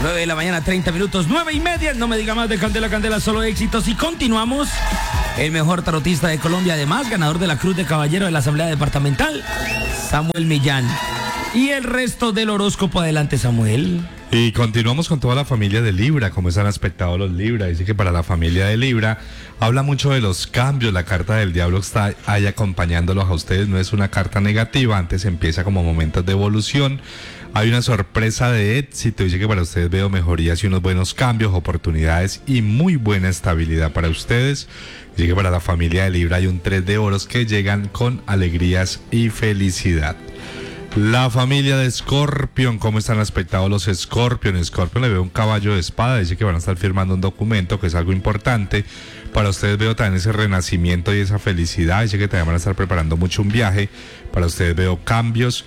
9 de la mañana, 30 minutos, 9:30. No me diga más de Candela, Candela, solo éxitos. Y continuamos. El mejor tarotista de Colombia, además, ganador de la Cruz de Caballero de la Asamblea Departamental, Samuel Millán. Y el resto del horóscopo, adelante, Samuel. Y continuamos con toda la familia de Libra, como están aspectados los Libra. Dice que para la familia de Libra habla mucho de los cambios. La carta del diablo está ahí acompañándolos a ustedes. No es una carta negativa, antes empieza como momentos de evolución. Hay una sorpresa de éxito. Dice que para ustedes veo mejorías y unos buenos cambios, oportunidades y muy buena estabilidad para ustedes. Dice que para la familia de Libra hay un 3 de oros que llegan con alegrías y felicidad. La familia de Escorpión, ¿cómo están aspectados los Escorpión? Escorpión le veo un caballo de espada, dice que van a estar firmando un documento, que es algo importante. Para ustedes veo también ese renacimiento y esa felicidad, dice que también van a estar preparando mucho un viaje. Para ustedes veo cambios,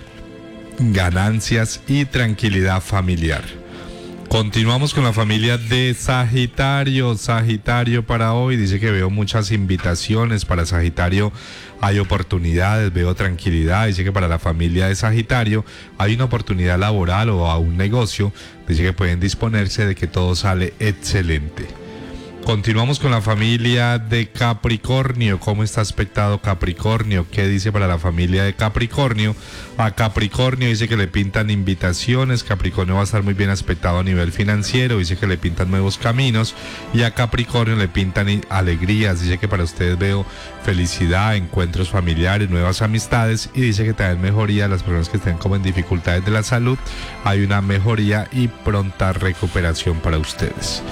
ganancias y tranquilidad familiar. Continuamos con la familia de Sagitario. Sagitario para hoy, dice que veo muchas invitaciones. Para Sagitario hay oportunidades, veo tranquilidad. Dice que para la familia de Sagitario hay una oportunidad laboral o a un negocio. Dice que pueden disponerse de que todo sale excelente. Continuamos con la familia de Capricornio. ¿Cómo está aspectado Capricornio? ¿Qué dice para la familia de Capricornio? A Capricornio dice que le pintan invitaciones. Capricornio va a estar muy bien aspectado a nivel financiero. Dice que le pintan nuevos caminos. Y a Capricornio le pintan alegrías. Dice que para ustedes veo felicidad, encuentros familiares, nuevas amistades. Y dice que también mejoría a las personas que estén como en dificultades de la salud. Hay una mejoría y pronta recuperación para ustedes.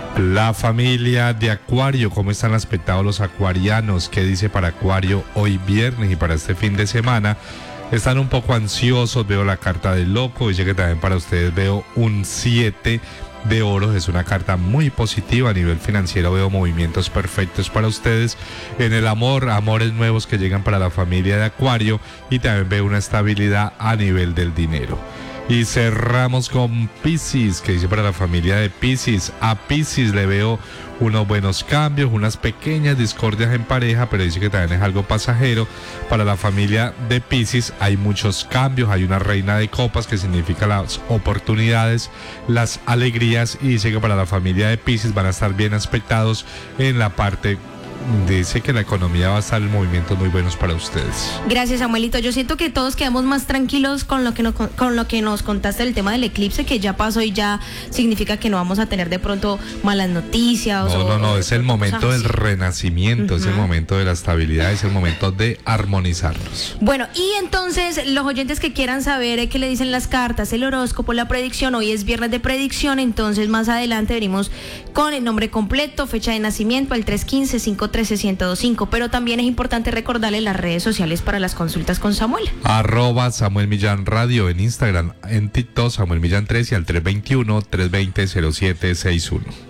La familia de Acuario, ¿cómo están aspectados los acuarianos? ¿Qué dice para Acuario hoy viernes y para este fin de semana? Están un poco ansiosos, veo la carta del loco, dice que también para ustedes veo un 7 de oros, es una carta muy positiva a nivel financiero, veo movimientos perfectos para ustedes. En el amor, amores nuevos que llegan para la familia de Acuario y también veo una estabilidad a nivel del dinero. Y cerramos con Piscis, que dice para la familia de Piscis. A Piscis le veo unos buenos cambios, unas pequeñas discordias en pareja, pero dice que también es algo pasajero. Para la familia de Piscis hay muchos cambios, hay una reina de copas que significa las oportunidades, las alegrías, y dice que para la familia de Piscis van a estar bien aspectados en la parte. Dice que la economía va a estar en movimientos muy buenos para ustedes. Gracias, Samuelito. Yo siento que todos quedamos más tranquilos con lo que nos contaste del tema del eclipse, que ya pasó y ya significa que no vamos a tener de pronto malas noticias. No, es el momento del renacimiento, es el momento de la estabilidad, es el momento de armonizarnos. Bueno, y entonces los oyentes que quieran saber qué le dicen las cartas, el horóscopo, la predicción, hoy es viernes de predicción, entonces más adelante venimos con el nombre completo, fecha de nacimiento, al 315-513-1025, pero también es importante recordarle las redes sociales para las consultas con Samuel. @Samuel Millán Radio en Instagram, en TikTok Samuel Millán 3 y al 321-320-0761.